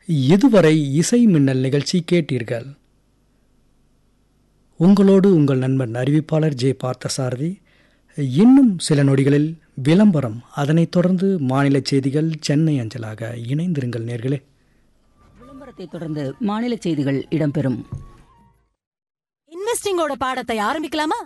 இதுவரை இசை மின்னல் நிகழ்ச்சி கேட்டீர்கள். உங்களோடு உங்கள் நண்பன் அறிவிப்பாளர் ஜே பார்த்தசாரதி. இன்னும் சில நொடிகளில் விளம்பரம், அதனைத் தொடர்ந்து மாநில செய்திகள் சென்னை அஞ்சலாக. இணைந்திருங்கள் நேர்களே. விளம்பரத்தை தொடர்ந்து மாநில செய்திகள் இடம்பெறும். இன்வெஸ்டிங்கோட பாடத்தை ஆரம்பிக்கலாமா?